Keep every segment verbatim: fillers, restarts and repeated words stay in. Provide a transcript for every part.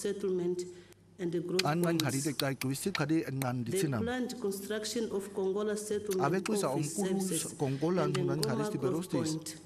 settlement and the growth an ngan khari bonds. de kai kuisi khari ngan The ditsina planned construction of Kongola Settlement abe kuisa Office omkulu Services Kongola and ngan khari Ngoma sti Growth berostis Point.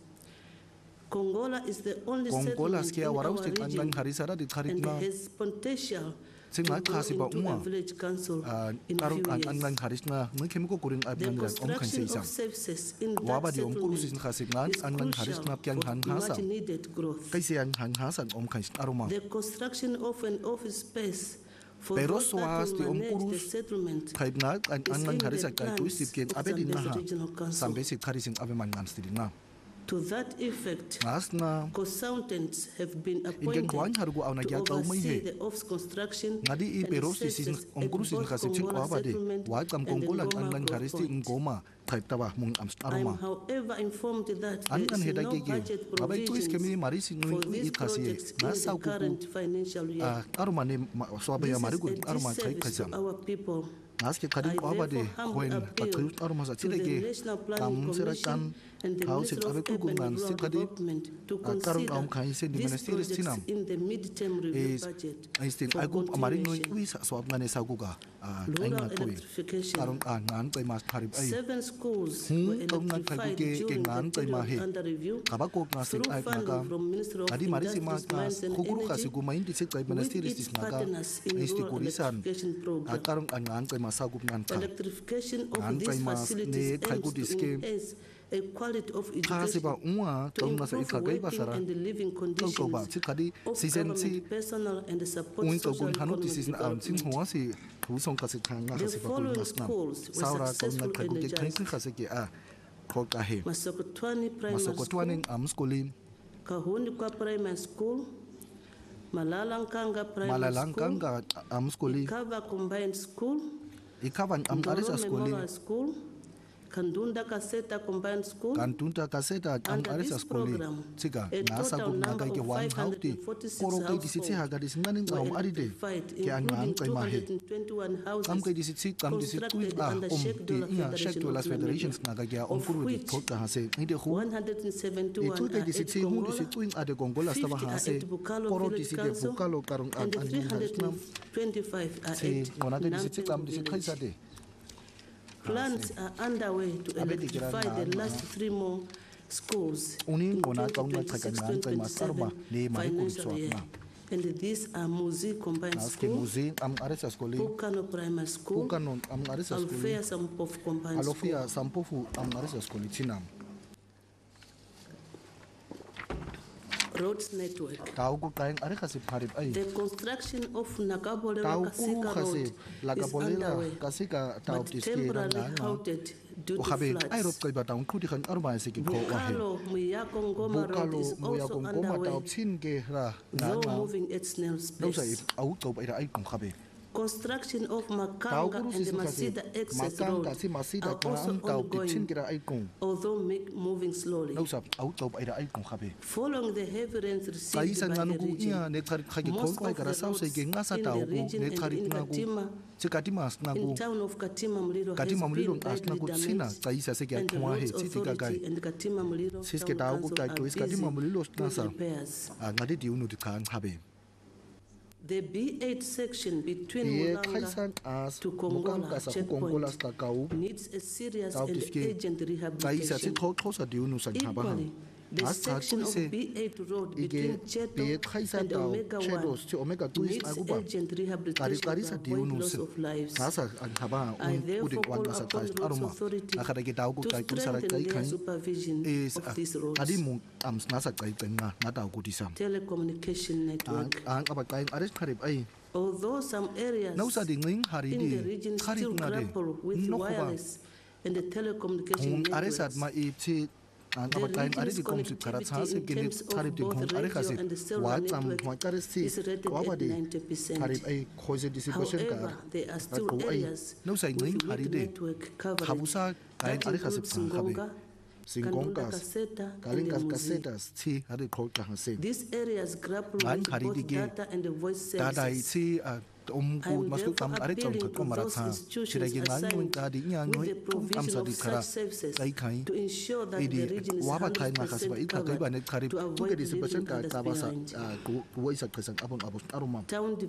Kongola is the only Kongola settlement skia in our warausti an region ngan khari sara di khari and na has potential to singa grow khasi ba into a umwa village council in a karon few an years. ngan khari na ngi kemiko kuring ab The ngan om kan construction seisa of services in waba that di omkulu sin settlement khasi ngan is an ngan khari crucial na kyang han for hasa much needed growth. kai sian han hasan om kan aroma The construction of an office space for pero those that soas di will manage omkulu the settlement kai na an is ngan in khari the sa kai kuisi plans ken of abe di na Zambezi ha Regional Council. sambe sit khari sin abe man ngan stidi na To that effect, nasna consultants have been ingen kwan appointed harugo au na to gya kau mai oversee he the office construction ngadi i and pero si sin services at omkulu sin both khasi chin Kongola kwa bade settlement wa kam and the kongola an Ngoma ngan Growth khari sti Point. ngoma kai tawa mung am I am, aroma however, informed that an there an is heda no gege budget abai kuis kemi provisions mari sin for ngi these i khasi projects na in sa the ku current financial year. aroma ne so abai This mari is go a aroma kai disservice kasam to our people. naske I khadi kwa bade therefore humbly koen ka appeal kai aroma sa to the tilege National Planning kam sera kan Commission and the kau sit Ministry abe of ku Urban gungan and sit Rural khadi Development to karang consider am kai sen di these ministry projects sinam in the mid-term review is budget I think for I go amari no continuation. wi sa so ngane sa guga ai Rural na to electrification. karang an ngan kai mas tharip ai Seven schools Hmm, were kau ngan kai electrified ke ke during ngan the kai ma he period under review kaba ko na sing through ai na funding ka from Ministry of adi mari si ma Industries, Mines and khuguru ka si Energy gumain di se kai with ministry its is naga partners in isti rural kurisan electrification program. akarang an ngan kai ma sa gup ngan ka Electrification Ngan of these kai mas facilities ne kai aims ku to diske enhance a quality of ka se ba education, unwa to tom na sa improve ika kai ba working sara and living kau kau ba conditions si kadi of season si government personnel and support uin kau social gun hanu di economic season an sin development. huwa si hu song ka se thang na The ka se ba following nas nam schools were saura kau na successfully kai ku ke kai energized. ka se ke a ko ka he Masokotwani Primary masokotwane School, am skuli Kahundikwa Primary School, Malalankanga Primary School, malalangkanga am skuli Ikava Combined School, ikaban am Ndoro arisa skuli Memorial School, Kandunda Kaseta Combined School, kantunta kaseta am Under arisa this skuli program, siga a na sa total gu na number kai ke of wan hauti five hundred forty-six koro kai di sitsi households ha ga di singanin were am aride electrified, ke an ngan including kai two ma he hundred twenty-one houses am kai di sitsi kam di sit constructed kuit a under um Sheikh di Dollar iya shek Federation dolas of federations Namibia, na ga ya on of kuru di which thot ka hase ni de hu one hundred e seventy-one tu are de di at sitsi hu di Kongola, sitsi a de gongola sta ba fifty are hase at Bukalo koro di Village sitsi Council, bukalo karung an and an three an hundred nam twenty-five are si at ngona ke di sitsi kam Nampengo di sit kai sa Village. de Plans are underway to Abe di kira electrify na- the last three more schools Uning in kona kau na tsakan ngan kai mas arma twenty twenty-six twenty twenty-seven ni mai ku financial so year. na And these are Muzi Combined aske School, muzi am arisa skuli Pukano Primary School, Pukanon am arisa skuli Alfea Sampof Combined School. alofia sampofu am arisa skuli tinam Roads Network. kau ku kain arika si parib ai The construction of Nakabolera kau ku Kasika khase Road laga is bolera underway, kasika tau but tiske temporarily ranga halted due o to habe ai rop floods. kai batang ku di kan arma se ki ko wa he Bukalo Muyako Ngoma Road bukalo is mo ya also kong koma tau underway, chin ge ra though nga moving at snail's no sai pace. au tau bai ai kong khabe Construction of kau Makanga guru and si the khase Masida Access makang Road ka si masida are ka also am tau ti chin ongoing, gira ai kong although make, moving slowly. no sa au tau bai ai kong khabe Following the heavy rains kai received san by nganu the ku iya region, ne khar khagi kong most kai of kara the sau se roads ge nga sa in tau the ku region ne and khari in nga ku Katima, se katimas na ku in town of Katima Muliro has Katima Muliro been asna badly ku tsina damaged, kai sa se ke and the thwa he roads tsi ka authority gai and Katima Muliro sis ke town tau ku council kai are to is busy Katima Muliro na with sa repairs. a ngadi di unu di kan habe The B eight section between e Mulanga khaisan as to mukam ka Kongola sa ku kongola checkpoint sta kau needs a serious Tau and tiske urgent kai sa se rehabilitation. tho tho sa di unu san ha ba ha Equally, the as ta section tu of se B eight road ige between be Cheto khaisa and tau Omega chedos one che omega tu is needs aguba urgent kari rehabilitation kari to sa di avoid unu loss se of lives. asa an haba I un therefore kuding wan call sa upon kai the roads arma authority akada ke tau ku to kai ku sara strengthen kai their kai supervision is of these roads. kadi mu am nasa kai kai nga na tau ku disam Telecommunication network. ang apa kai ares kharib ai Although some areas nau sa ding ling hari in di the region kharib still nga de grapple with no ba wireless and the telecommunication un ares at networks, ma i chi ang the apa kai ari region's di kom si karat sa connectivity se in gene terms of kharib di both kom are radio khasi and the wa cellular tam network wa kares si is rated wa ba at di ninety percent. kharib ai khoje di si question ka However, there are still ko ai areas no sa with ling weak hari de network coverage khabusa kai that ari khasi includes pa khabe Ngonga, singongkas Kandunda Kaseta, and kalingas Muzi. kasetas thi hari khol ka hase These areas grapple Ngan with hari both dige data and the voice da dai services. si om ku I'm masu therefore kam are chom appealing ka ko to mara those tha institutions chira gi ngan nun assigned ka di nya with noi the tum am provision sa of di such khara services kai kai to ensure that idi the region is wa ba one kai hundred ma khas ba percent i ka kai ba ne covered kharib to tu ke avoid di leaving percent ka others ka ba sa behind. ku ku wai sa kasan abun abus aruma Town